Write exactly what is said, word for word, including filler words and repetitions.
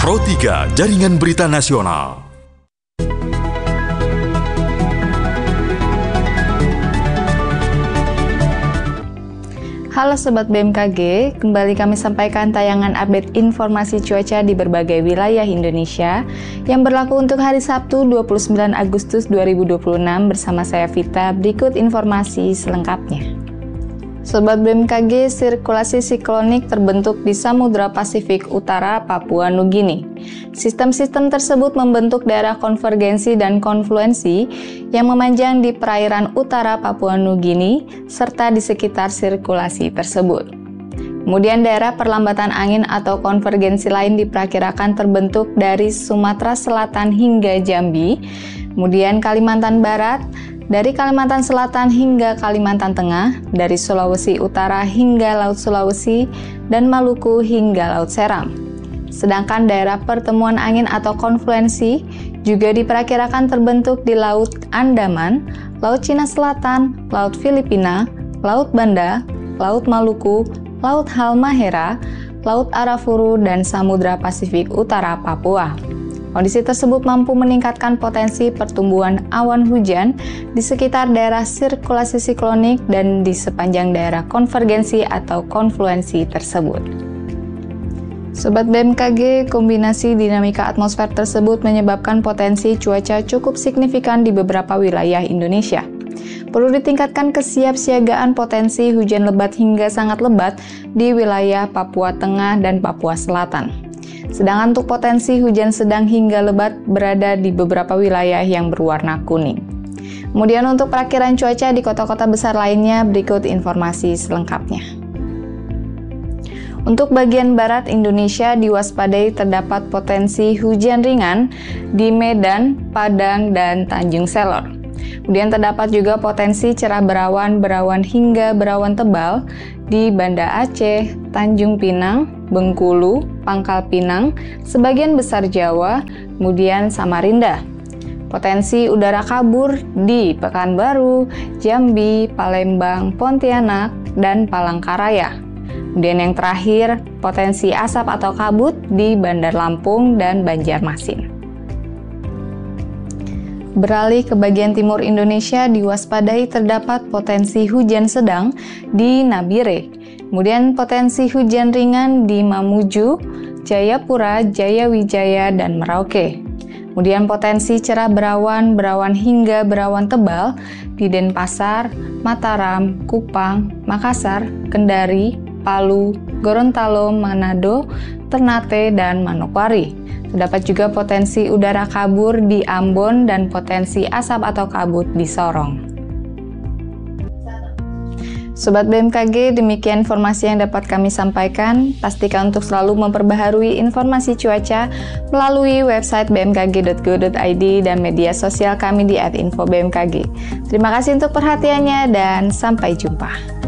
Pro tiga Jaringan Berita Nasional. Halo Sobat B M K G, kembali kami sampaikan tayangan update informasi cuaca di berbagai wilayah Indonesia yang berlaku untuk hari Sabtu dua puluh sembilan Agustus dua ribu dua puluh enam bersama saya Vita. Berikut informasi selengkapnya. Sobat B M K G, sirkulasi siklonik terbentuk di Samudra Pasifik Utara Papua Nugini. Sistem-sistem tersebut membentuk daerah konvergensi dan konfluensi yang memanjang di perairan utara Papua Nugini serta di sekitar sirkulasi tersebut. Kemudian daerah perlambatan angin atau konvergensi lain diperkirakan terbentuk dari Sumatera Selatan hingga Jambi, kemudian Kalimantan Barat, dari Kalimantan Selatan hingga Kalimantan Tengah, dari Sulawesi Utara hingga Laut Sulawesi, dan Maluku hingga Laut Seram. Sedangkan daerah pertemuan angin atau konfluensi juga diperkirakan terbentuk di Laut Andaman, Laut Cina Selatan, Laut Filipina, Laut Banda, Laut Maluku, Laut Halmahera, Laut Arafuru, dan Samudra Pasifik Utara Papua. Kondisi tersebut mampu meningkatkan potensi pertumbuhan awan hujan di sekitar daerah sirkulasi siklonik dan di sepanjang daerah konvergensi atau konfluensi tersebut. Sobat B M K G, kombinasi dinamika atmosfer tersebut menyebabkan potensi cuaca cukup signifikan di beberapa wilayah Indonesia. Perlu ditingkatkan kesiapsiagaan potensi hujan lebat hingga sangat lebat di wilayah Papua Tengah dan Papua Selatan. Sedangkan untuk potensi hujan sedang hingga lebat berada di beberapa wilayah yang berwarna kuning. Kemudian untuk perakiran cuaca di kota-kota besar lainnya, berikut informasi selengkapnya. Untuk bagian barat Indonesia diwaspadai terdapat potensi hujan ringan di Medan, Padang, dan Tanjung Selor. Kemudian terdapat juga potensi cerah berawan, berawan hingga berawan tebal di Banda Aceh, Tanjung Pinang, Bengkulu, Pangkal Pinang, sebagian besar Jawa, kemudian Samarinda. Potensi udara kabur di Pekanbaru, Jambi, Palembang, Pontianak, dan Palangkaraya. Kemudian yang terakhir, potensi asap atau kabut di Bandar Lampung dan Banjarmasin. Beralih ke bagian timur Indonesia, diwaspadai terdapat potensi hujan sedang di Nabire. Kemudian potensi hujan ringan di Mamuju, Jayapura, Jayawijaya, dan Merauke. Kemudian potensi cerah berawan, berawan hingga berawan tebal di Denpasar, Mataram, Kupang, Makassar, Kendari, Palu, Gorontalo, Manado, Ternate, dan Manokwari. Terdapat juga potensi udara kabur di Ambon dan potensi asap atau kabut di Sorong. Sobat B M K G, demikian informasi yang dapat kami sampaikan. Pastikan untuk selalu memperbaharui informasi cuaca melalui website b m k g dot go dot i d dan media sosial kami di at info b m k g. Terima kasih untuk perhatiannya dan sampai jumpa.